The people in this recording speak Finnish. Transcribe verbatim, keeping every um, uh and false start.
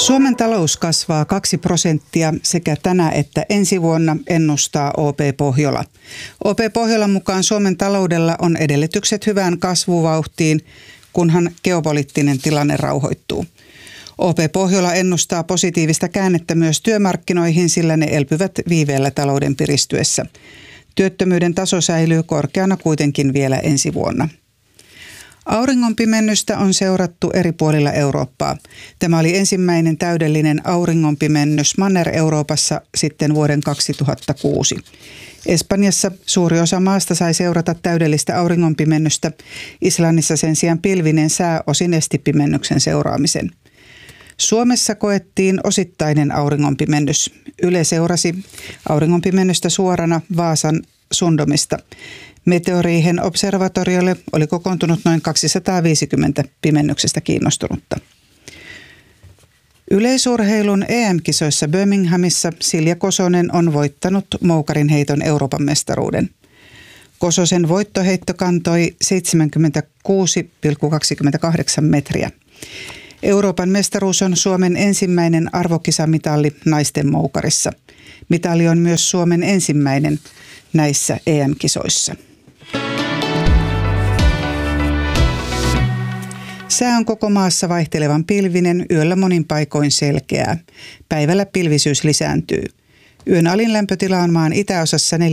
Suomen talous kasvaa kaksi prosenttia sekä tänä että ensi vuonna, ennustaa O P Pohjola. O P Pohjolan mukaan Suomen taloudella on edellytykset hyvään kasvuvauhtiin, kunhan geopoliittinen tilanne rauhoittuu. O P Pohjola ennustaa positiivista käännettä myös työmarkkinoihin, sillä ne elpyvät viiveellä talouden piristyessä. Työttömyyden taso säilyy korkeana kuitenkin vielä ensi vuonna. Auringonpimennystä on seurattu eri puolilla Eurooppaa. Tämä oli ensimmäinen täydellinen auringonpimennys Manner-Euroopassa sitten vuoden kaksituhattakuusi. Espanjassa suuri osa maasta sai seurata täydellistä auringonpimennystä. Islannissa sen sijaan pilvinen sää osin esti pimennyksen seuraamisen. Suomessa koettiin osittainen auringonpimennys. Yle seurasi auringonpimennystä suorana Vaasan Sundomista. Meteoriihen observatoriolle oli kokoontunut noin kaksisataaviisikymmentä pimennyksestä kiinnostunutta. Yleisurheilun E M-kisoissa Birminghamissa Silja Kosonen on voittanut moukarinheiton Euroopan mestaruuden. Kososen voittoheitto kantoi seitsemänkymmentäkuusi pilkku kaksikymmentäkahdeksan metriä. Euroopan mestaruus on Suomen ensimmäinen arvokisamitalli naisten moukarissa. Mitali on myös Suomen ensimmäinen näissä E M-kisoissa. Sää on koko maassa vaihtelevan pilvinen, yöllä monin paikoin selkeää. Päivällä pilvisyys lisääntyy. Yön alin lämpötila on maan itäosassa neljä